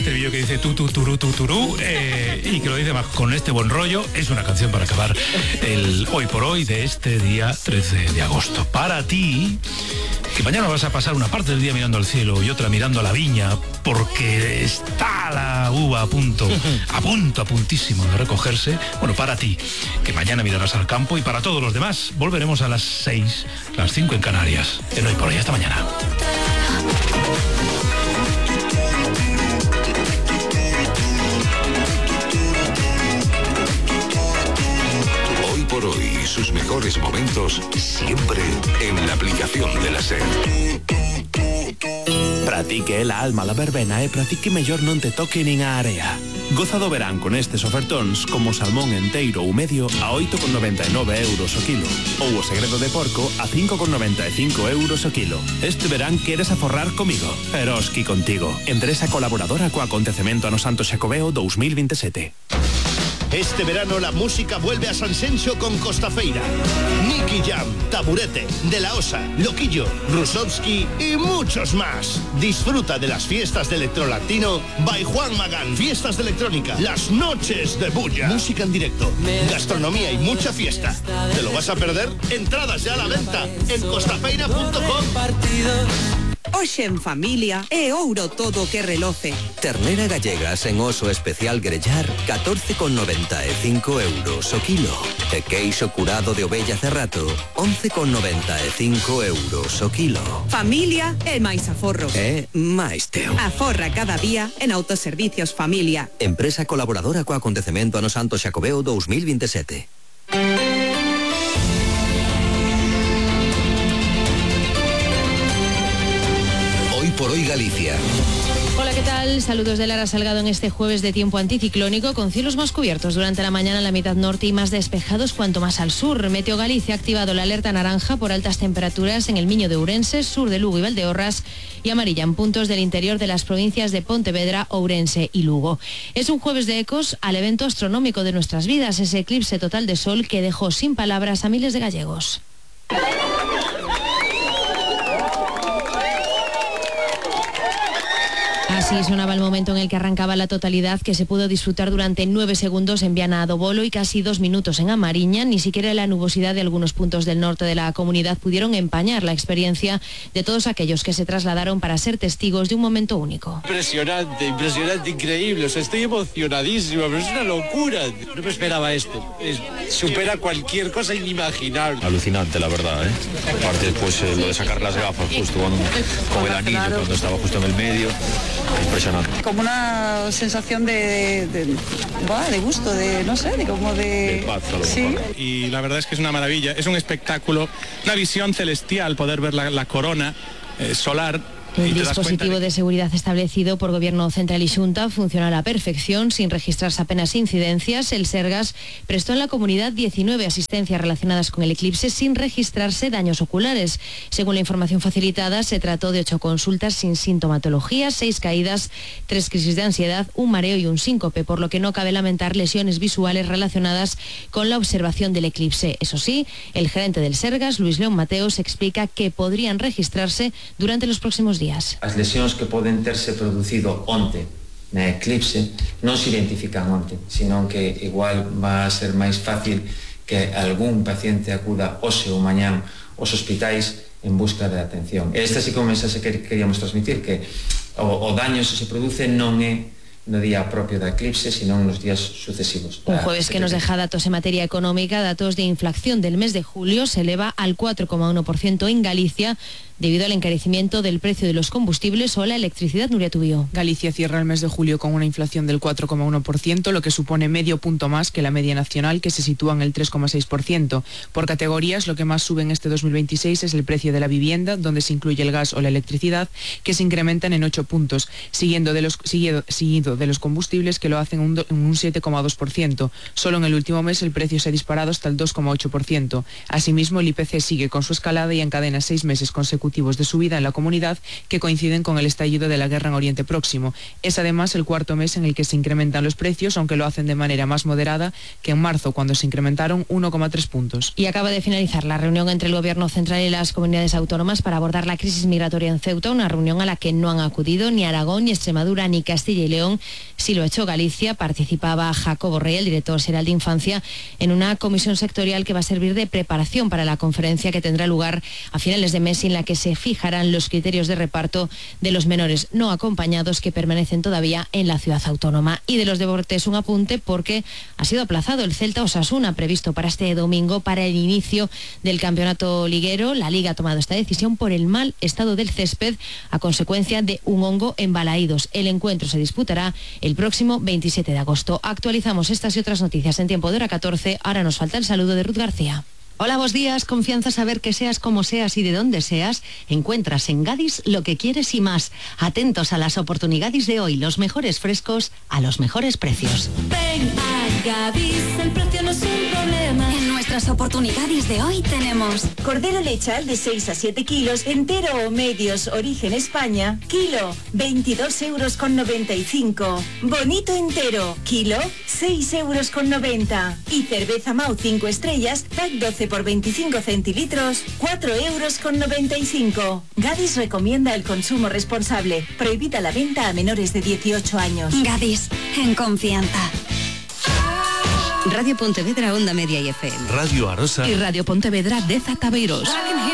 estribillo que dice tu turú, y que lo dice más con este buen rollo. Es una canción para acabar el hoy por hoy de este día 13 de agosto. Para ti, que mañana vas a pasar una parte del día mirando al cielo y otra mirando a la viña, porque está la uva a puntísimo de recogerse. Bueno, para ti, que mañana mirarás al campo, y para todos los demás, volveremos a las 6, las 5 en Canarias. En hoy por hoy, hasta mañana. Hoy por hoy, sus mejores momentos siempre en la aplicación de la SER. Pratique la alma la verbena e pratique mellor non te toque nin a area. Goza do verán con estes ofertóns como salmón enteiro ou medio a 8,99 euros o kilo, ou o segredo de porco a 5,95 euros o kilo. Este verán queres aforrar comigo? Eroski contigo. Empresa colaboradora co acontecemento Ano Santo Xacobeo 2027. Este verano la música vuelve a San Xenxo con Costafeira. Nicky Jam, Taburete, De La Osa, Loquillo, Rusovsky y muchos más. Disfruta de las fiestas de electrolatino by Juan Magán. Fiestas de electrónica, las noches de bulla. Música en directo, gastronomía y mucha fiesta. ¿Te lo vas a perder? Entradas ya a la venta en costafeira.com. Hoxe en familia é ouro todo que reloce. Ternera gallegas en oso especial grellar 14,95 euros o kilo. E queixo curado de ovella cerrato 11,95 euros o kilo. Familia é máis aforro. É máis teu. Aforra cada día en Autoservicios Familia. Empresa colaboradora co acontecemento Ano Santo Xacobeo 2027. Por hoy Galicia. Hola, ¿qué tal? Saludos de Lara Salgado en este jueves de tiempo anticiclónico, con cielos más cubiertos durante la mañana en la mitad norte y más despejados cuanto más al sur. Meteo Galicia ha activado la alerta naranja por altas temperaturas en el Miño de Ourense, sur de Lugo y Valdeorras, y amarilla en puntos del interior de las provincias de Pontevedra, Ourense y Lugo. Es un jueves de ecos al evento astronómico de nuestras vidas, ese eclipse total de sol que dejó sin palabras a miles de gallegos. Así sonaba el momento en el que arrancaba la totalidad, que se pudo disfrutar durante 9 segundos en Viana do Bolo y casi 2 minutos en Amariña. Ni siquiera la nubosidad de algunos puntos del norte de la comunidad pudieron empañar la experiencia de todos aquellos que se trasladaron para ser testigos de un momento único. Impresionante, increíble. O sea, estoy emocionadísimo, pero es una locura. No me esperaba esto. Supera cualquier cosa inimaginable. Alucinante, la verdad, ¿eh? Aparte, pues lo de sacar las gafas justo con el anillo, cuando estaba justo en el medio. Impresionante. Como una sensación de gusto, de no sé, de como de paz, a lo mejor. Sí. Y la verdad es que es una maravilla, es un espectáculo, una visión celestial, poder ver la corona solar. El dispositivo de seguridad establecido por Gobierno Central y Xunta funciona a la perfección, sin registrarse apenas incidencias. El Sergas prestó en la comunidad 19 asistencias relacionadas con el eclipse sin registrarse daños oculares. Según la información facilitada, se trató de 8 consultas sin sintomatología, 6 caídas, 3 crisis de ansiedad, un mareo y un síncope, por lo que no cabe lamentar lesiones visuales relacionadas con la observación del eclipse. Eso sí, el gerente del Sergas, Luis León Mateos, explica que podrían registrarse durante los próximos días. As lesións que poden terse producido onte na eclipse non se identifican onte, senón que igual va a ser máis fácil que algún paciente acuda hoxe ou mañán aos hospitais en busca de atención. Este sí que é un mensaxe que queríamos transmitir, que o daño se produce non é no día propio da eclipse, sino en los días sucesivos. Un jueves que nos deja datos en materia económica. Datos de inflación del mes de julio se eleva al 4,1% en Galicia, debido al encarecimiento del precio de los combustibles o la electricidad. Nuria Tubío. Galicia cierra el mes de julio con una inflación del 4,1%, lo que supone medio punto más que la media nacional, que se sitúa en el 3,6%. Por categorías, lo que más sube en este 2026 es el precio de la vivienda, donde se incluye el gas o la electricidad, que se incrementan en 8 puntos, seguido de los combustibles, que lo hacen en un 7,2%. Solo en el último mes el precio se ha disparado hasta el 2,8%. Asimismo, el IPC sigue con su escalada y encadena 6 meses consecutivos consecutivos de subida en la comunidad que coinciden con el estallido de la guerra en Oriente Próximo. Es además el cuarto mes en el que se incrementan los precios, aunque lo hacen de manera más moderada que en marzo, cuando se incrementaron 1,3 puntos. Y acaba de finalizar la reunión entre el Gobierno central y las comunidades autónomas para abordar la crisis migratoria en Ceuta, una reunión a la que no han acudido ni Aragón, ni Extremadura, ni Castilla y León. Sí lo ha hecho Galicia. Participaba Jacobo Rey, el director general de Infancia, en una comisión sectorial que va a servir de preparación para la conferencia que tendrá lugar a finales de mes y en la que se fijarán los criterios de reparto de los menores no acompañados que permanecen todavía en la ciudad autónoma. Y de los deportes un apunte, porque ha sido aplazado el Celta Osasuna, previsto para este domingo para el inicio del campeonato liguero. La Liga ha tomado esta decisión por el mal estado del césped a consecuencia de un hongo en Balaídos. El encuentro se disputará el próximo 27 de agosto. Actualizamos estas y otras noticias en tiempo de hora 14. Ahora nos falta el saludo de Ruth García. Hola, buenos días. Confianza saber que seas como seas y de dónde seas. Encuentras en Gadis lo que quieres y más. Atentos a las oportunidades de hoy. Los mejores frescos a los mejores precios. Ven a Gadis, el precio no es un problema. En nuestras oportunidades de hoy tenemos cordero lechal de 6 a 7 kilos, entero o medios, origen España, kilo, 22,95 €. Bonito entero, kilo, 6,90 €. Y cerveza Mau 5 estrellas, pack 12 por 25 centilitros, 4,95 €. Gadis recomienda el consumo responsable. Prohibida la venta a menores de 18 años. Gadis, en confianza. Radio Pontevedra, Onda Media y FM. Radio Arosa. Y Radio Pontevedra de Zataveiros.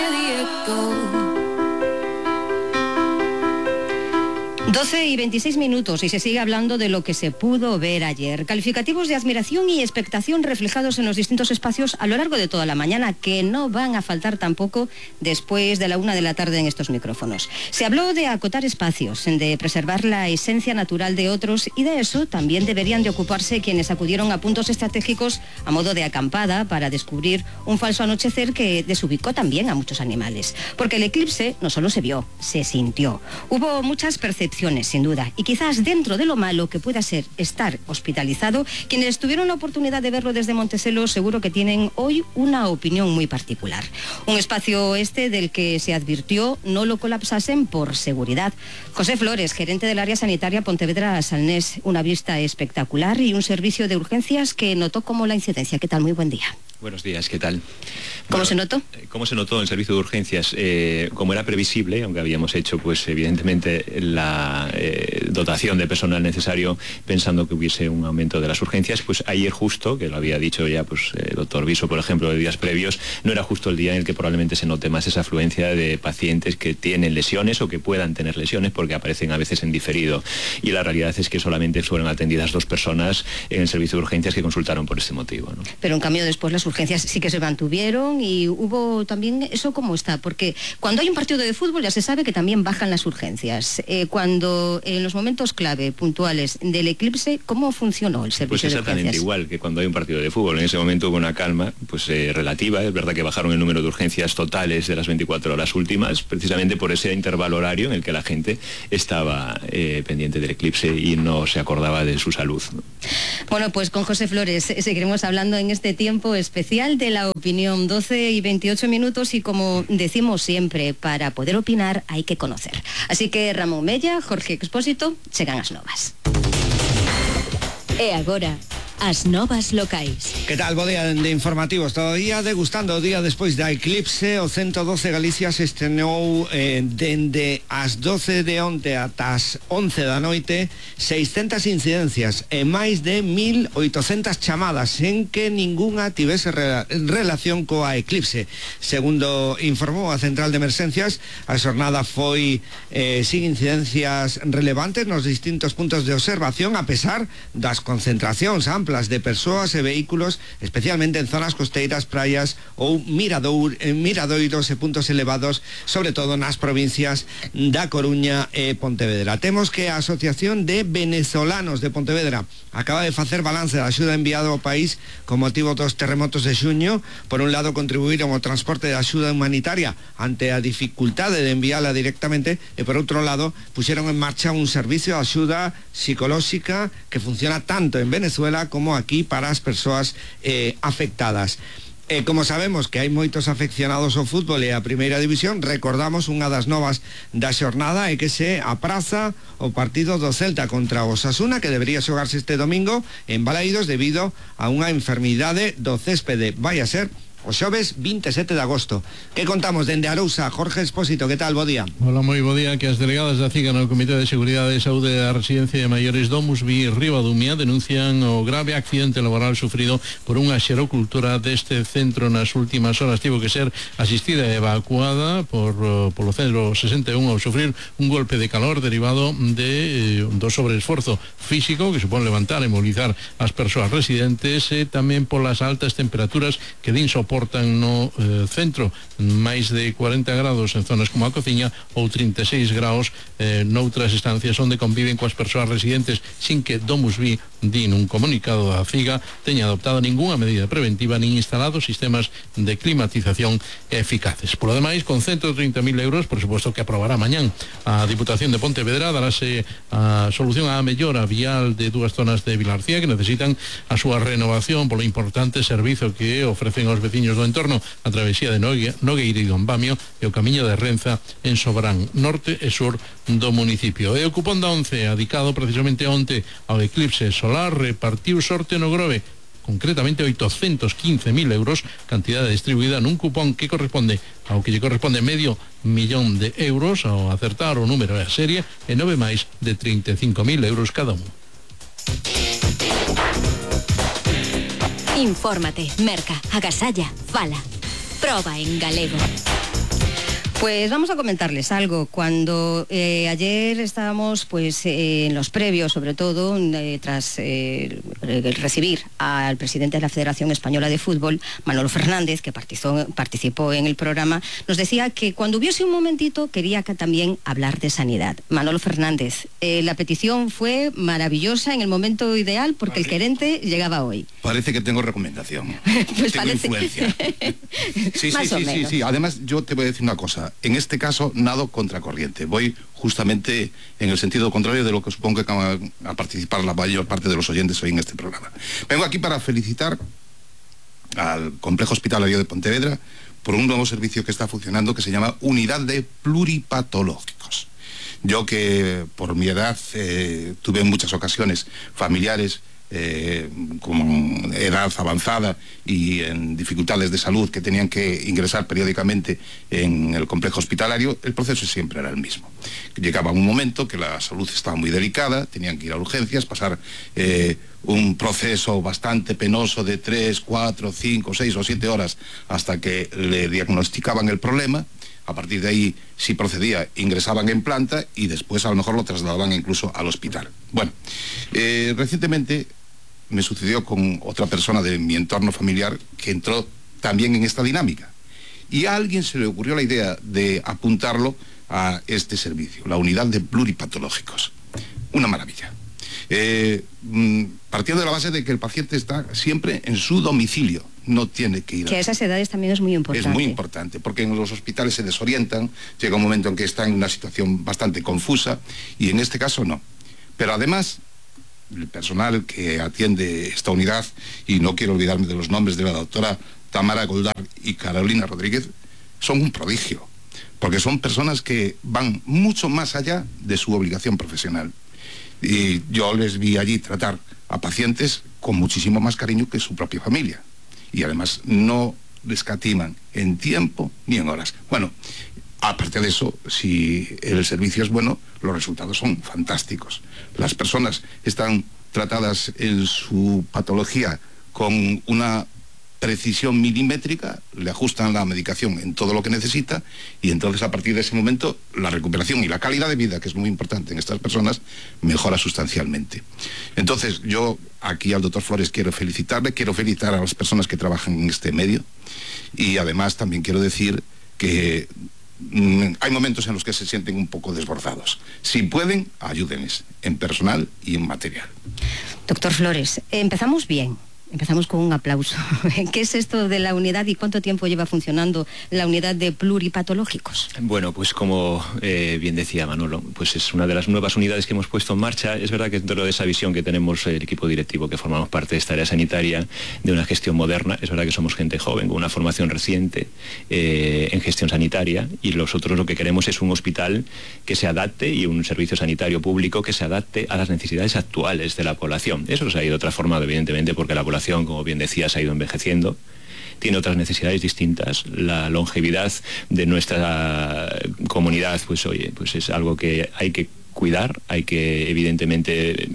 12:26 y se sigue hablando de lo que se pudo ver ayer. Calificativos de admiración y expectación reflejados en los distintos espacios a lo largo de toda la mañana, que no van a faltar tampoco después de la 1 de la tarde en estos micrófonos. Se habló de acotar espacios, de preservar la esencia natural de otros, y de eso también deberían de ocuparse quienes acudieron a puntos estratégicos a modo de acampada para descubrir un falso anochecer que desubicó también a muchos animales. Porque el eclipse no solo se vio, se sintió. Hubo muchas percepciones, sin duda, y quizás dentro de lo malo que pueda ser estar hospitalizado, quienes tuvieron la oportunidad de verlo desde Monteselo seguro que tienen hoy una opinión muy particular. Un espacio del que se advirtió no lo colapsasen por seguridad. José Flores, gerente del área sanitaria Pontevedra-Salnés, una vista espectacular y un servicio de urgencias que notó como la incidencia. ¿Qué tal? Muy buen día. Buenos días, ¿qué tal? ¿Cómo se notó? ¿Cómo se notó en el servicio de urgencias? Como era previsible, aunque habíamos hecho, pues evidentemente, la dotación de personal necesario pensando que hubiese un aumento de las urgencias, pues ayer justo, que lo había dicho ya pues el doctor Viso, por ejemplo, de días previos, no era justo el día en el que probablemente se note más esa afluencia de pacientes que tienen lesiones o que puedan tener lesiones, porque aparecen a veces en diferido. Y la realidad es que solamente fueron atendidas 2 personas en el servicio de urgencias que consultaron por este motivo, ¿no? Pero en cambio después las urgencias sí que se mantuvieron y hubo también eso como está, porque cuando hay un partido de fútbol ya se sabe que también bajan las urgencias. Cuando en los momentos clave, puntuales del eclipse, ¿cómo funcionó el servicio de urgencias? Pues exactamente igual que cuando hay un partido de fútbol. En ese momento hubo una calma pues relativa. Es verdad que bajaron el número de urgencias totales de las 24 horas últimas, precisamente por ese intervalo horario en el que la gente estaba pendiente del eclipse y no se acordaba de su salud. Bueno, pues con José Flores seguiremos hablando en este tiempo especial de la opinión. 12:28 y como decimos siempre, para poder opinar hay que conocer. Así que Ramón Mella, Jorge Expósito, chegan as novas. E agora, as novas locais. Que tal, bo día de informativos. Todavía degustando o día despois da eclipse, o 112 Galicia se estrenou dende as 12 de onte ata as 11 da noite 600 incidencias e máis de 1.800 chamadas en que ningunha tivese relación coa eclipse. Segundo informou a Central de Emerxencias, a xornada foi sin incidencias relevantes nos distintos puntos de observación, a pesar das concentracións amplas de persoas e vehículos, especialmente en zonas costeiras, praias ou miradoiros e puntos elevados, sobre todo nas provincias da Coruña e Pontevedra. Temos que a Asociación de Venezolanos de Pontevedra acaba de facer balance da axuda enviada ao país con motivo dos terremotos de xuño. Por un lado, contribuíron ao transporte de axuda humanitaria ante a dificultade de enviala directamente, e por outro lado, puxeron en marcha un servicio de axuda psicolóxica que funciona tanto en Venezuela como aquí para as persoas afectadas. Como sabemos que hai moitos afeccionados ao fútbol e a primeira división, recordamos unha das novas da xornada e que se apraza o partido do Celta contra o Osasuna, que debería xogarse este domingo en Balaídos debido a unha enfermidade do céspede. Vai a ser o xoves 27 de agosto. Que contamos dende Arousa? Jorge Expósito, que tal? Bo día. Hola, moi bo día. Que as delegadas da CIGA no Comité de Seguridade e Saúde da Residencia de Maiores Domusvi Ribadumia denuncian o grave accidente laboral sufrido por unha xerocultora deste centro nas últimas horas. Tivo que ser asistida e evacuada polo centro 61 ao sufrir un golpe de calor derivado do sobreesforzo físico que supón levantar e movilizar as persoas residentes e tamén polas altas temperaturas que din soportan no centro, máis de 40 grados en zonas como a cociña ou 36 graus noutras estancias onde conviven coas persoas residentes, sin que Domusvi di nun comunicado da CIGA teña adoptado ningunha medida preventiva nin instalado sistemas de climatización eficaces. Por lo demais, con 130.000 euros, por suposto que aprobará mañán a Diputación de Pontevedra, darase a solución á mellora vial de dúas zonas de Vilarcía que necesitan a súa renovación polo importante servizo que ofrecen aos veciños do entorno, a travesía de Nogueira e Dombamio e o camiño de Renza en Sobrán, norte e sur do municipio. E o cupón da 11, adicado precisamente onte ao eclipse solar, repartiu sorte no Grove, concretamente 815.000 euros, cantidade distribuída nun cupón que corresponde ao que lle corresponde medio millón de euros ao acertar o número e a serie e 9 máis de 35.000 euros cada un. Infórmate, merca, agasalla, fala. Proba en galego. Pues vamos a comentarles algo. Cuando ayer estábamos en los previos, sobre todo, tras recibir al presidente de la Federación Española de Fútbol, Manolo Fernández, que participó en el programa, nos decía que cuando hubiese un momentito quería también hablar de sanidad. Manolo Fernández, la petición fue maravillosa en el momento ideal porque el gerente llegaba hoy. Parece que tengo recomendación. Pues tengo influencia. Sí. Además, yo te voy a decir una cosa. En este caso, nado contracorriente. Voy justamente en el sentido contrario de lo que supongo que van a participar la mayor parte de los oyentes hoy en este programa. Vengo aquí para felicitar al Complejo Hospitalario de Pontevedra por un nuevo servicio que está funcionando que se llama Unidad de Pluripatológicos. Yo que por mi edad tuve en muchas ocasiones familiares con edad avanzada y en dificultades de salud que tenían que ingresar periódicamente en el complejo hospitalario, el proceso siempre era el mismo. Llegaba un momento que la salud estaba muy delicada, tenían que ir a urgencias, pasar un proceso bastante penoso de 3, 4, 5, 6 o 7 horas hasta que le diagnosticaban el problema. A partir de ahí, si procedía, ingresaban en planta y después a lo mejor lo trasladaban incluso al hospital. Bueno, recientemente me sucedió con otra persona de mi entorno familiar que entró también en esta dinámica. Y a alguien se le ocurrió la idea de apuntarlo a este servicio, la unidad de pluripatológicos. Una maravilla. Partiendo de la base de que el paciente está siempre en su domicilio, no tiene que ir que a esas edades también es muy importante. Es muy importante, porque en los hospitales se desorientan, llega un momento en que está en una situación bastante confusa, y en este caso no. Pero además, el personal que atiende esta unidad, y no quiero olvidarme de los nombres de la doctora Tamara Goldar y Carolina Rodríguez, son un prodigio, porque son personas que van mucho más allá de su obligación profesional. Y yo les vi allí tratar a pacientes con muchísimo más cariño que su propia familia. Y además no escatiman en tiempo ni en horas. Bueno, aparte de eso, si el servicio es bueno, los resultados son fantásticos. Las personas están tratadas en su patología con una precisión milimétrica, le ajustan la medicación en todo lo que necesita y entonces a partir de ese momento la recuperación y la calidad de vida, que es muy importante en estas personas, mejora sustancialmente. Entonces yo aquí al doctor Flores quiero felicitarle, quiero felicitar a las personas que trabajan en este medio y además también quiero decir que hay momentos en los que se sienten un poco desbordados. Si pueden, ayúdenles en personal y en material. Doctor Flores, empezamos bien. Empezamos con un aplauso. ¿Qué es esto de la unidad y cuánto tiempo lleva funcionando la unidad de pluripatológicos? Bueno, pues como bien decía Manolo, pues es una de las nuevas unidades que hemos puesto en marcha. Es verdad que dentro de esa visión que tenemos el equipo directivo, que formamos parte de esta área sanitaria, de una gestión moderna, es verdad que somos gente joven, con una formación reciente en gestión sanitaria, y nosotros lo que queremos es un hospital que se adapte y un servicio sanitario público que se adapte a las necesidades actuales de la población. Eso se ha ido transformando, evidentemente, porque la población, como bien decías, ha ido envejeciendo, tiene otras necesidades distintas. La longevidad de nuestra comunidad, pues oye, pues es algo que hay que cuidar, hay que evidentemente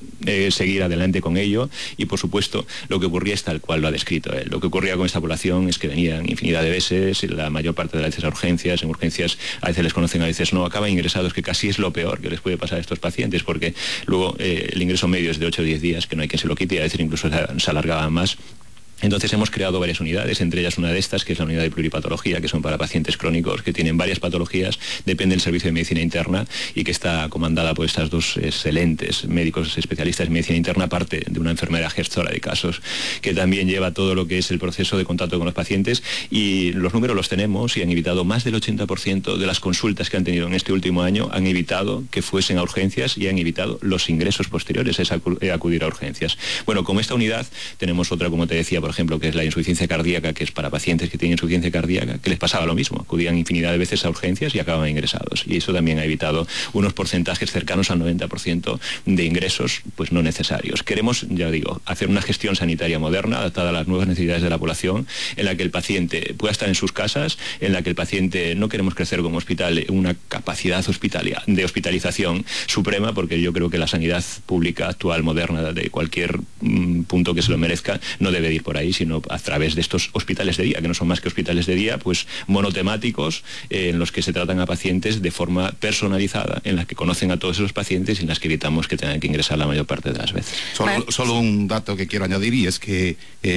seguir adelante con ello, y por supuesto lo que ocurría es tal cual lo ha descrito él. Lo que ocurría con esta población es que venían infinidad de veces, la mayor parte de las veces a urgencias, en urgencias a veces les conocen, a veces no, acaban ingresados, que casi es lo peor que les puede pasar a estos pacientes, porque luego el ingreso medio es de 8 o 10 días, que no hay quien se lo quite, y a veces incluso se alargaba más. Entonces hemos creado varias unidades, entre ellas una de estas, que es la unidad de pluripatología, que son para pacientes crónicos que tienen varias patologías, depende del servicio de medicina interna, y que está comandada por estas dos excelentes médicos especialistas en medicina interna, aparte de una enfermera gestora de casos, que también lleva todo lo que es el proceso de contacto con los pacientes, y los números los tenemos, y han evitado más del 80% de las consultas que han tenido en este último año, han evitado que fuesen a urgencias, y han evitado los ingresos posteriores a acudir a urgencias. Bueno, con esta unidad tenemos otra, como te decía, por ejemplo, que es la insuficiencia cardíaca, que es para pacientes que tienen insuficiencia cardíaca, que les pasaba lo mismo, acudían infinidad de veces a urgencias y acababan ingresados, y eso también ha evitado unos porcentajes cercanos al 90% de ingresos pues no necesarios. Queremos, ya digo, hacer una gestión sanitaria moderna, adaptada a las nuevas necesidades de la población, en la que el paciente pueda estar en sus casas, en la que el paciente, no queremos crecer como hospital una capacidad de hospitalización suprema, porque yo creo que la sanidad pública actual, moderna, de cualquier punto que se lo merezca, no debe ir por ahí, sino a través de estos hospitales de día, que no son más que hospitales de día, pues monotemáticos, en los que se tratan a pacientes de forma personalizada, en las que conocen a todos esos pacientes y en las que evitamos que tengan que ingresar la mayor parte de las veces. Solo un dato que quiero añadir, y es que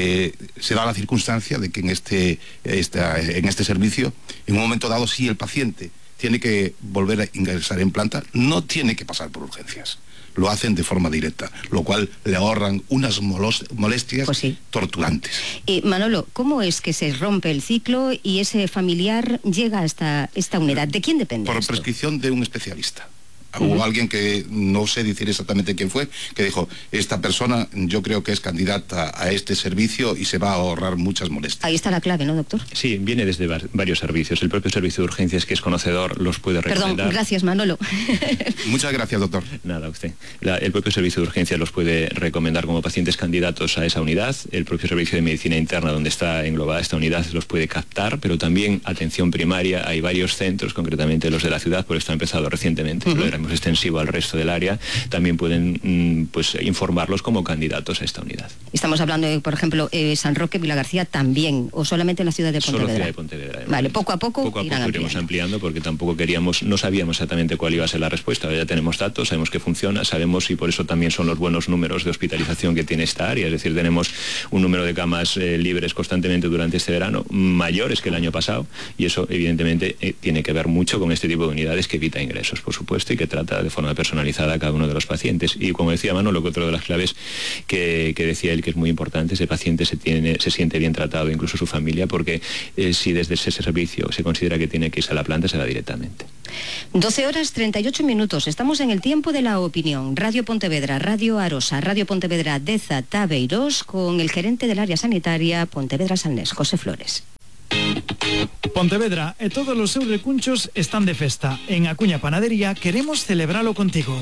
se da la circunstancia de que en este servicio, en un momento dado, si el paciente tiene que volver a ingresar en planta, no tiene que pasar por urgencias. Lo hacen de forma directa, lo cual le ahorran unas molestias torturantes. Manolo, ¿cómo es que se rompe el ciclo y ese familiar llega hasta esta unidad? ¿De quién depende Por esto? prescripción de un especialista. Hubo alguien que no sé decir exactamente quién fue, que dijo, esta persona yo creo que es candidata a este servicio y se va a ahorrar muchas molestias. Ahí está la clave, ¿no, doctor? Sí, viene desde varios servicios. El propio servicio de urgencias, que es conocedor, los puede recomendar. Perdón, gracias, Manolo. Muchas gracias, doctor. Nada, usted. El propio servicio de urgencias los puede recomendar como pacientes candidatos a esa unidad. El propio servicio de medicina interna, donde está englobada esta unidad, los puede captar, pero también atención primaria. Hay varios centros, concretamente los de la ciudad, por esto ha empezado recientemente, extensivo al resto del área, también pueden pues informarlos como candidatos a esta unidad. Estamos hablando de, por ejemplo, San Roque, Vilagarcía también, o solamente en la ciudad de Pontevedra. Solo ciudad de Pontevedra. Vale, poco a poco iremos ampliando, porque tampoco no sabíamos exactamente cuál iba a ser la respuesta. Ahora ya tenemos datos, sabemos que funciona, sabemos, y por eso también son los buenos números de hospitalización que tiene esta área. Es decir, tenemos un número de camas libres constantemente durante este verano, mayores que el año pasado, y eso evidentemente tiene que ver mucho con este tipo de unidades, que evita ingresos, por supuesto, y que trata de forma personalizada a cada uno de los pacientes. Y como decía Manolo, que otra de las claves que decía él, que es muy importante, ese paciente se siente bien tratado, incluso su familia, porque si desde ese servicio se considera que tiene que irse a la planta, se va directamente. 12 horas 38 minutos. Estamos en el tiempo de la opinión. Radio Pontevedra, Radio Arosa, Radio Pontevedra Deza Tabeirós, con el gerente del área sanitaria Pontevedra Salnés, José Flores. Pontevedra e todos os seus recunchos están de festa. En Acuña Panadería queremos celebralo contigo.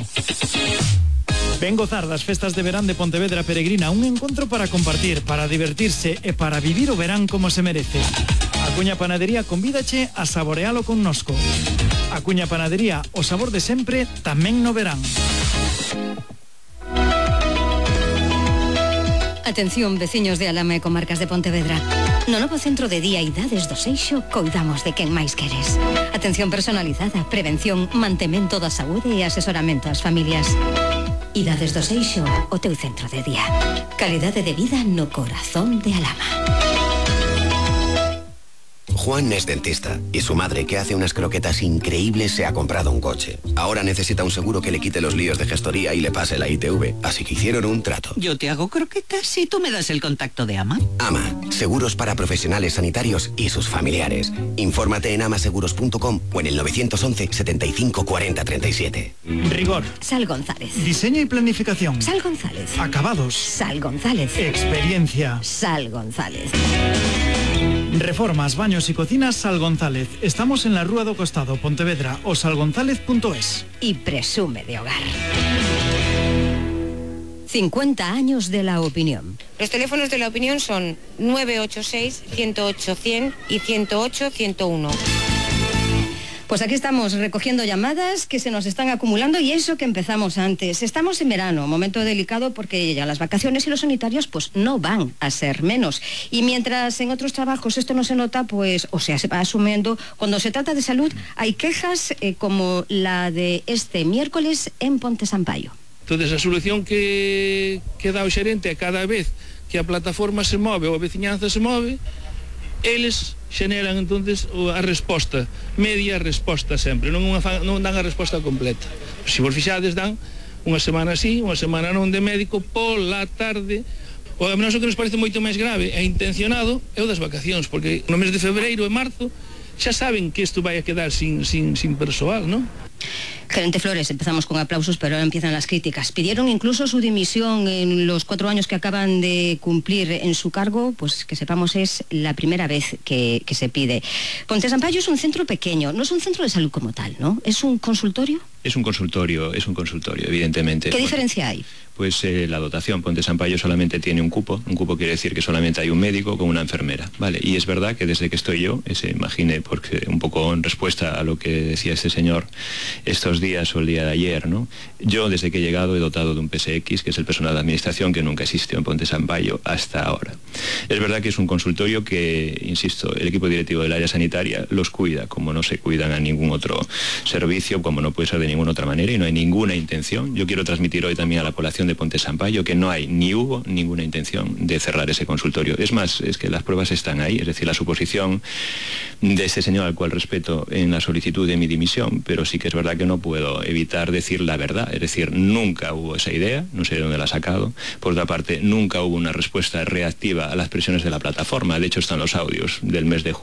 Ven gozar das festas de verán de Pontevedra Peregrina, un encontro para compartir, para divertirse e para vivir o verán como se merece. Acuña Panadería convídache a saborealo connosco. Acuña Panadería, o sabor de sempre, tamén no verán. Atención, veciños de Alama e comarcas de Pontevedra. No novo centro de día Idades do Seixo coidamos de quen máis queres. Atención personalizada, prevención, mantemento da saúde e asesoramento ás familias. Idades do Seixo, o teu centro de día. Calidade de vida no corazón de Alama. Juan es dentista y su madre, que hace unas croquetas increíbles, se ha comprado un coche. Ahora necesita un seguro que le quite los líos de gestoría y le pase la ITV, así que hicieron un trato. Yo te hago croquetas y tú me das el contacto de AMA. AMA, seguros para profesionales sanitarios y sus familiares. Infórmate en amaseguros.com o en el 911 75 40 37. Rigor. Sal González. Diseño y planificación. Sal González. Acabados. Sal González. Experiencia. Sal González. Reformas, baños y cocinas Sal González. Estamos en la Rúa do Costado, Pontevedra, o salgonzález.es. Y presume de hogar. 50 años de La Opinión. Los teléfonos de La Opinión son 986 108 100 y 108 101. Pues aquí estamos recogiendo llamadas que se nos están acumulando y eso que empezamos antes. Estamos en verano, momento delicado porque ya las vacaciones y los sanitarios pues no van a ser menos. Y mientras en otros trabajos esto no se nota, pues o sea, se va asumiendo, cuando se trata de salud hay quejas como la de este miércoles en Ponte Sampaio. Entonces a solución que dá o xerente é cada vez que a plataforma se move ou a veciñanza se move, eles xeneran entonces a resposta, media resposta sempre, non dan a resposta completa. Se vos fixades dan unha semana así, unha semana non de médico, pola tarde. O a menos o que nos parece moito máis grave e intencionado é o das vacacións, porque no mes de febreiro e marzo xa saben que isto vai a quedar sin persoal, non? Gerente Flores, empezamos con aplausos, pero ahora empiezan las críticas. Pidieron incluso su dimisión en los 4 años que acaban de cumplir en su cargo, pues que sepamos es la primera vez que se pide. Ponte Sampaio es un centro pequeño, no es un centro de salud como tal, ¿no? ¿Es un consultorio? Es un consultorio, evidentemente. ¿Qué diferencia hay? Pues la dotación, Ponte Sampaio solamente tiene un cupo quiere decir que solamente hay un médico con una enfermera, ¿vale? Y es verdad que desde que estoy yo, se imagine, porque un poco en respuesta a lo que decía este señor estos días o el día de ayer, ¿no? Yo desde que he llegado he dotado de un PSX, que es el personal de administración, que nunca existió en Ponte Sampaio hasta ahora. Es verdad que es un consultorio que, insisto, el equipo directivo del área sanitaria los cuida, como no se cuidan a ningún otro servicio, como no puede ser de ninguna otra manera, y no hay ninguna intención. Yo quiero transmitir hoy también a la población de Ponte Sampaio que no hay ni hubo ninguna intención de cerrar ese consultorio. Es más, es que las pruebas están ahí, es decir, la suposición de este señor, al cual respeto, en la solicitud de mi dimisión, pero sí que es verdad que no puedo evitar decir la verdad, es decir, nunca hubo esa idea, no sé de dónde la ha sacado. Por otra parte, nunca hubo una respuesta reactiva a las presiones de la plataforma. De hecho, están los audios del mes de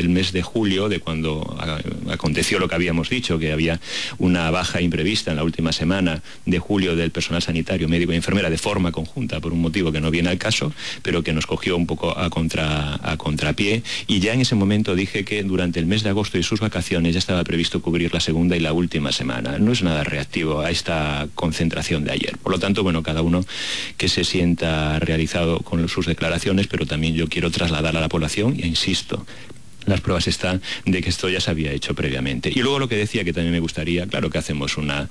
julio, de cuando aconteció lo que habíamos dicho, que había una baja imprevista en la última semana de julio del personal sanitario, médico y enfermera de forma conjunta, por un motivo que no viene al caso, pero que nos cogió un poco a contrapié, y ya en ese momento dije que durante el mes de agosto y sus vacaciones ya estaba previsto cubrir la segunda y la última semana. No es nada reactivo a esta concentración de ayer. Por lo tanto, bueno, cada uno que se sienta realizado con sus declaraciones, pero también yo quiero trasladar a la población, e insisto, las pruebas están de que esto ya se había hecho previamente. Y luego lo que decía, que también me gustaría, claro que hacemos una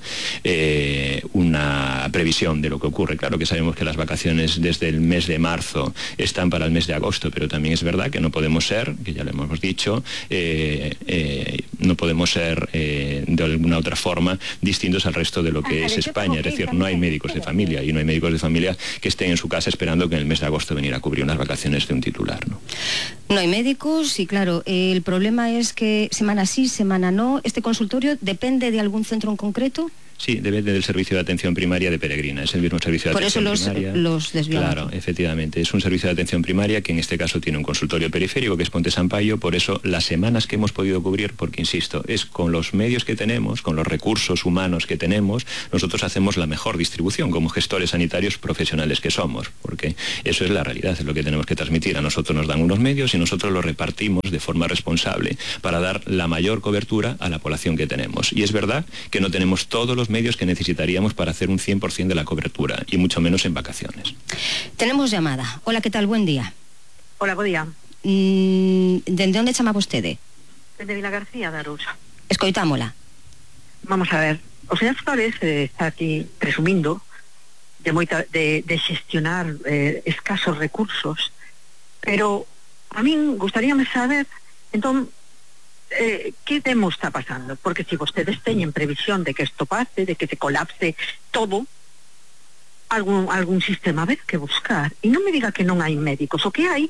previsión de lo que ocurre. Claro que sabemos que las vacaciones desde el mes de marzo están para el mes de agosto, pero también es verdad que no podemos ser, que ya lo hemos dicho, no podemos ser de alguna otra forma distintos al resto de lo que es España. Es decir, no hay médicos de familia, y no hay médicos de familia que estén en su casa esperando que en el mes de agosto venir a cubrir unas vacaciones de un titular, ¿no? No hay médicos y claro, el problema es que semana sí, semana no. ¿Este consultorio depende de algún centro en concreto? Sí, depende del servicio de atención primaria de Peregrina. Es el mismo servicio de atención primaria. Por eso los desviamos. Claro, efectivamente. Es un servicio de atención primaria que en este caso tiene un consultorio periférico, que es Ponte Sampaio. Por eso las semanas que hemos podido cubrir, porque insisto, es con los medios que tenemos, con los recursos humanos que tenemos, nosotros hacemos la mejor distribución como gestores sanitarios profesionales que somos, porque eso es la realidad, es lo que tenemos que transmitir. A nosotros nos dan unos medios y nosotros los repartimos de forma responsable para dar la mayor cobertura a la población que tenemos. Y es verdad que no tenemos todos los medios que necesitaríamos para hacer un 100% de la cobertura, y mucho menos en vacaciones. Tenemos llamada. Hola, ¿qué tal? Buen día. Hola, buen día. ¿Dende onde chamaba vostede? Desde Vila García de Arousa. Escoitámola. Vamos a ver, o señor Flores está aquí presumindo de gestionar escasos recursos, pero a mí gustaríame saber, entón, que demo está pasando, porque se vostedes teñen previsión de que isto pase, de que se colapse todo, algún sistema haber que buscar, e non me diga que non hai médicos. O que hai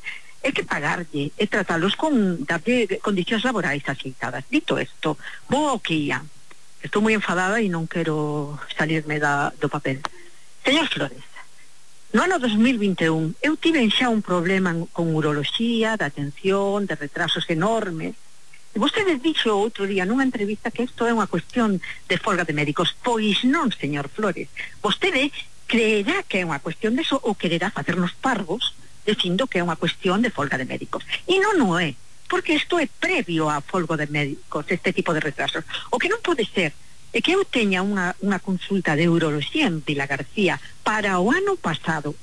é que pagarlle e tratalos con darlle condicións laborais axeitadas. Dito isto, vou ao que ia. Estou moi enfadada e non quero salirme do papel. Señor Flores, no ano 2021 eu tive xa un problema con uroloxía, de atención, de retrasos enormes. E vostede dixo outro día nunha entrevista que isto é unha cuestión de folga de médicos. Pois non, señor Flores. Vostede creerá que é unha cuestión de eso ou quererá facernos parvos dicindo que é unha cuestión de folga de médicos. E non é, porque isto é previo a folga de médicos, este tipo de retrasos. O que non pode ser é que eu teña unha consulta de uroloxía en Vila García para o ano pasado.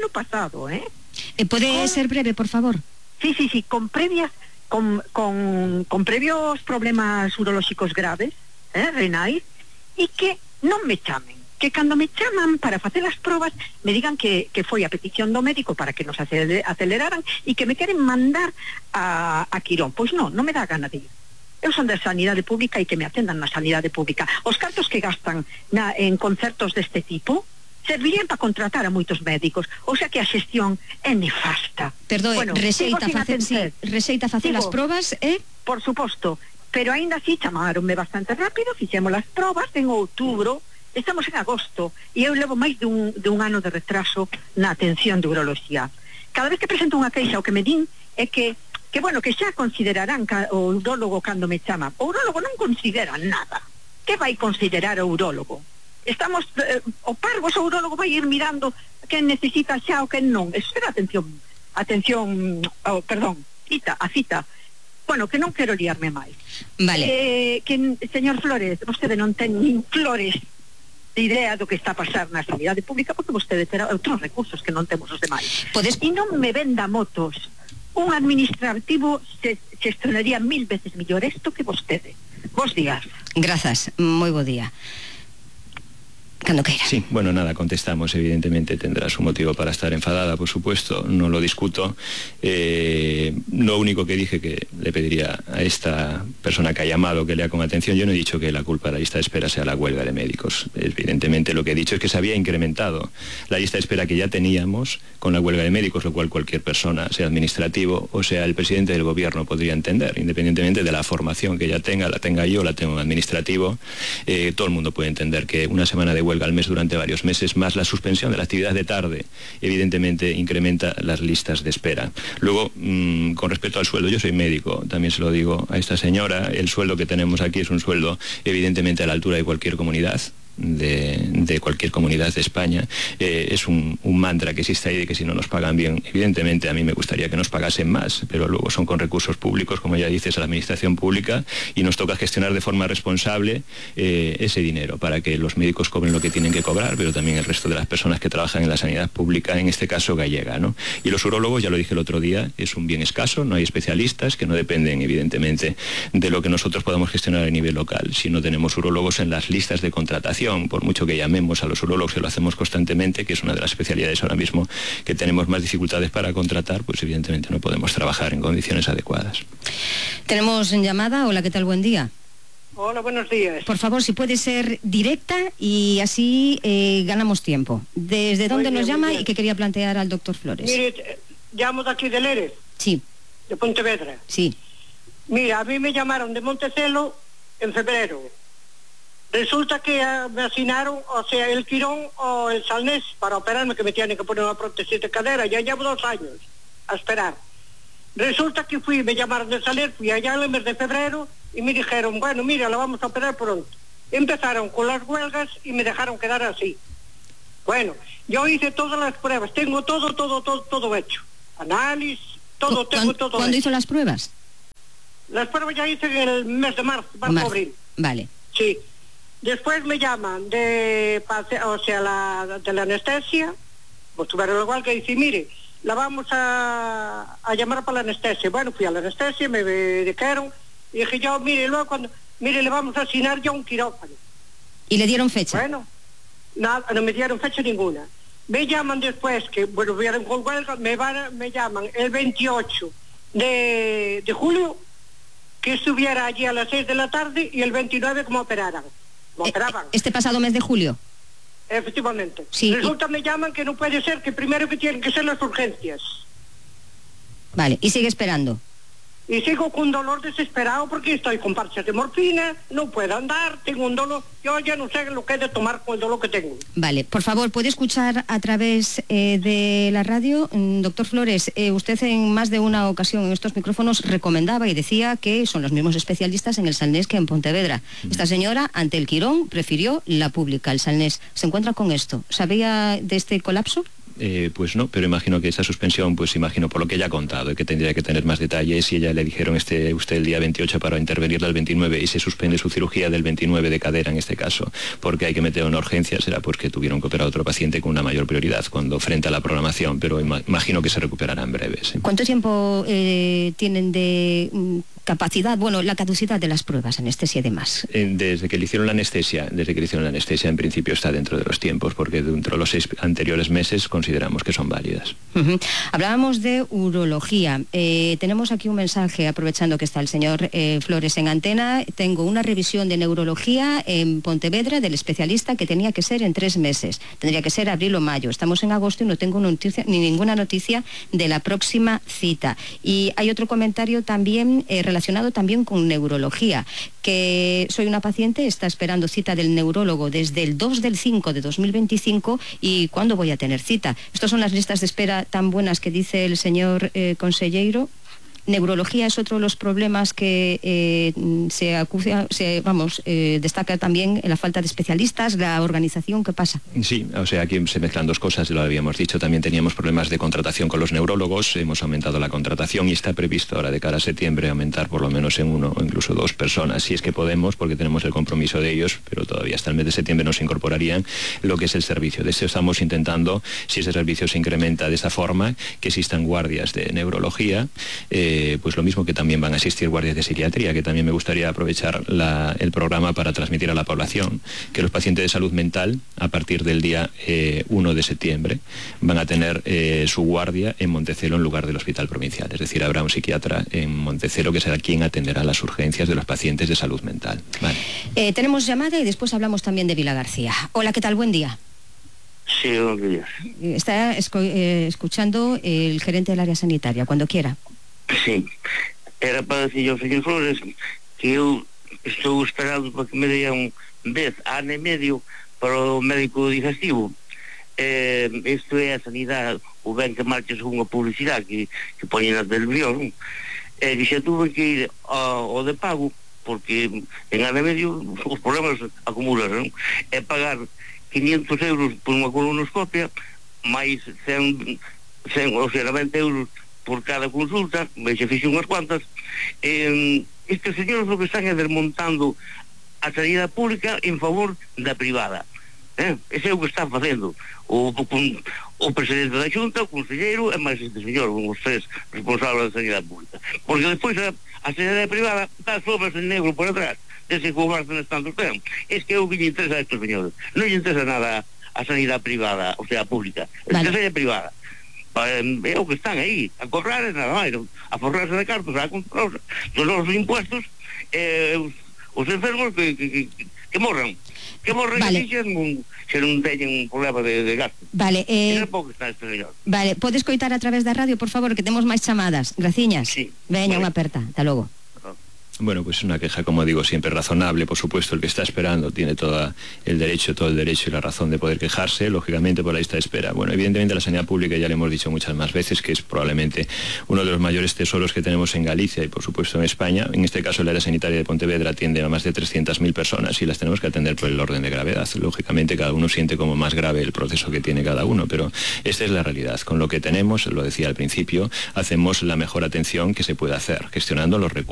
Pode ser breve, por favor? Sí, con previas, con previos problemas urolóxicos graves, renais, e que non me chamen. Que cando me chaman para facer as probas me digan que foi a petición do médico para que nos aceleraran e que me queren mandar a Quirón. Pois non me dá gana de ir. Eu son da sanidade pública e que me atendan na sanidade pública. Os cartos que gastan en concertos deste tipo servirían para contratar a moitos médicos. O sea que a xestión é nefasta. Perdoe, receita facer as probas, Por suposto, pero aínda así chamaronme bastante rápido, fixemos as probas en outubro. Estamos en agosto e eu levo máis dun ano de retraso na atención de uroloxía. Cada vez que presento unha queixa o que me din é que xa considerarán o urólogo cando me chama. O urólogo non considera nada. Que vai considerar o urólogo? Estamos o parvos, o urólogo vai ir mirando quen necesita xa o quen non. Eso é cita. Bueno, que non quero liarme máis. Vale. Señor Flores, vostede non ten nin flores de idea do que está a pasar na sanidade pública, porque vostede terá outros recursos que non temos os demais. E non me venda motos. Un administrativo xestionaría 1000 veces mellor isto que vostede. Bos días. Grazas, moi bo día. Cando queira. Sí, bueno, nada, contestamos. Evidentemente tendrá su motivo para estar enfadada, por supuesto, no lo discuto. Lo único que dije que le pediría a esta persona que ha llamado que lea con atención, yo no he dicho que la culpa de la lista de espera sea la huelga de médicos. Evidentemente lo que he dicho es que se había incrementado la lista de espera que ya teníamos con la huelga de médicos, lo cual cualquier persona, sea administrativo o sea el presidente del gobierno, podría entender, independientemente de la formación que ya tenga, la tenga yo, la tengo en administrativo. Todo el mundo puede entender que una semana de huelga al mes durante varios meses, más la suspensión de la actividad de tarde, evidentemente incrementa las listas de espera. Luego, con respecto al sueldo, yo soy médico, también se lo digo a esta señora, el sueldo que tenemos aquí es un sueldo evidentemente a la altura de cualquier comunidad. De cualquier comunidad de España. Es un mantra que existe ahí de que si no nos pagan bien, evidentemente a mí me gustaría que nos pagasen más, pero luego son con recursos públicos, como ya dices, a la administración pública, y nos toca gestionar de forma responsable ese dinero para que los médicos cobren lo que tienen que cobrar, pero también el resto de las personas que trabajan en la sanidad pública, en este caso gallega, ¿no? Y los urólogos, ya lo dije el otro día, es un bien escaso, no hay especialistas que no dependen evidentemente de lo que nosotros podamos gestionar a nivel local. Si no tenemos urólogos en las listas de contratación, por mucho que llamemos a los urólogos, que lo hacemos constantemente, que es una de las especialidades ahora mismo que tenemos más dificultades para contratar, pues evidentemente no podemos trabajar en condiciones adecuadas. Tenemos en llamada. Hola, ¿qué tal? Buen día. Hola, buenos días. Por favor, si puede ser directa y así ganamos tiempo. ¿Desde dónde nos llama y qué quería plantear al doctor Flores? Mire, llamo de aquí de Leres. Sí. De Pontevedra. Sí. Mira, a mí me llamaron de Montecelo en febrero. Resulta que me asignaron, o sea, el Quirón o el Salnés para operarme, que me tienen que poner una prótesis de cadera. Ya llevo 2 años a esperar. Resulta que me llamaron de Salnés, fui allá en el mes de febrero y me dijeron, bueno, mira, la vamos a operar pronto. Empezaron con las huelgas y me dejaron quedar así. Bueno, yo hice todas las pruebas, tengo todo hecho. Análisis, todo tengo todo hecho. ¿Cuándo hizo las pruebas? Las pruebas ya hice en el mes de marzo, abril. Vale. Sí. Después me llaman de la anestesia, pues tuvieron igual que dice, mire, la vamos a llamar para la anestesia. Bueno, fui a la anestesia, me dijeron, y dije yo, mire, luego le vamos a asignar ya un quirófano. ¿Y le dieron fecha? Bueno, nada, no me dieron fecha ninguna. Me llaman después, que bueno, vieron con huelga, me llaman el 28 de julio, que estuviera allí a las 6 de la tarde, y el 29 que me operaran. Este pasado mes de julio. Efectivamente. Sí. Resulta me llaman que no puede ser, que primero que tienen que ser las urgencias. Vale, y sigue esperando. Y sigo con dolor desesperado porque estoy con parches de morfina, no puedo andar, tengo un dolor, yo ya no sé lo que he de tomar con el dolor que tengo. Vale, por favor, ¿puede escuchar a través de la radio? Doctor Flores, usted en más de una ocasión en estos micrófonos recomendaba y decía que son los mismos especialistas en el Salnés que en Pontevedra. Esta señora, ante el Quirón, prefirió la pública, el Salnés. ¿Se encuentra con esto? ¿Sabía de este colapso? Pues no, pero imagino que esa suspensión, pues imagino por lo que ella ha contado, que tendría que tener más detalles, y ella le dijeron usted el día 28 para intervenirla el 29 y se suspende su cirugía del 29 de cadera en este caso, porque hay que meter una urgencia, será porque tuvieron que operar a otro paciente con una mayor prioridad cuando frente a la programación, pero imagino que se recuperará en breve. ¿Sí? ¿Cuánto tiempo tienen de capacidad, bueno, la caducidad de las pruebas, anestesia y demás? Desde que le hicieron la anestesia, en principio está dentro de los tiempos, porque dentro de los 6 anteriores meses consideramos que son válidas. Hablábamos de urología. Tenemos aquí un mensaje, aprovechando que está el señor Flores en antena. Tengo una revisión de neurología en Pontevedra del especialista que tenía que ser en 3 meses. Tendría que ser abril o mayo. Estamos en agosto y no tengo ninguna noticia de la próxima cita. Y hay otro comentario también relacionado también con neurología, que soy una paciente, está esperando cita del neurólogo desde el 2/5 de 2025 y ¿cuándo voy a tener cita? Estas son las listas de espera tan buenas que dice el señor consejero. Neurología es otro de los problemas que destaca también la falta de especialistas, la organización. ¿Qué pasa? Sí, o sea, aquí se mezclan dos cosas, lo habíamos dicho, también teníamos problemas de contratación con los neurólogos, hemos aumentado la contratación y está previsto ahora de cara a septiembre aumentar por lo menos en 1 o incluso 2 personas, si es que podemos, porque tenemos el compromiso de ellos, pero todavía hasta el mes de septiembre nos incorporarían lo que es el servicio. De eso estamos intentando, si ese servicio se incrementa de esa forma, que existan guardias de neurología, pues lo mismo que también van a existir guardias de psiquiatría, que también me gustaría aprovechar el programa para transmitir a la población que los pacientes de salud mental, a partir del día 1 de septiembre, van a tener su guardia en Montecelo en lugar del hospital provincial. Es decir, habrá un psiquiatra en Montecelo que será quien atenderá las urgencias de los pacientes de salud mental. Vale. Tenemos llamada y después hablamos también de Vila García. Hola, ¿qué tal? Buen día. Sí, buenos días. Está escuchando el gerente del área sanitaria, cuando quiera. Sí, era para decir ao señor Flores que eu estou esperando para que me dean ano e medio para o médico digestivo. Isto é a sanidade, o ben que marcha según a publicidade que poñen na televisión, que xa tuve que ir ao de pago, porque en ano e medio os problemas acumulan, non? É pagar 500 euros por unha colonoscopia, máis 100 ou sea, 90 euros por cada consulta, xa fixe unhas cuantas. Estes señores o que están é desmontando a sanidade pública en favor da privada. Ese é o que están facendo o presidente da Xunta, o conselleiro e máis este señor, os 3 responsables da sanidade pública, porque despois a sanidade privada dá sobras en negro por atrás dese que o gastan tanto tempo. Es que é o que lle interesa a estes señores, non lle interesa nada a sanidade privada, o sea, a pública, a sanidade privada é o que están aí a cobrar, nada máis, a forrarse de cartos, a comprar os novos impuestos, os enfermos que morran, vale. Se non teñen un problema de gasto. Vale, pouco está este señor. Vale, podes coitar a través da radio, por favor, que temos máis chamadas. Graciñas. Sí. Veña, unha aperta. Hasta logo. Bueno, pues una queja, como digo, siempre razonable. Por supuesto, el que está esperando tiene todo el derecho y la razón de poder quejarse, lógicamente, por la lista de espera. Bueno, evidentemente la sanidad pública, ya le hemos dicho muchas más veces, que es probablemente uno de los mayores tesoros que tenemos en Galicia y, por supuesto, en España. En este caso, el área sanitaria de Pontevedra atiende a más de 300.000 personas y las tenemos que atender por el orden de gravedad. Lógicamente, cada uno siente como más grave el proceso que tiene cada uno, pero esta es la realidad. Con lo que tenemos, lo decía al principio, hacemos la mejor atención que se puede hacer, gestionando los recursos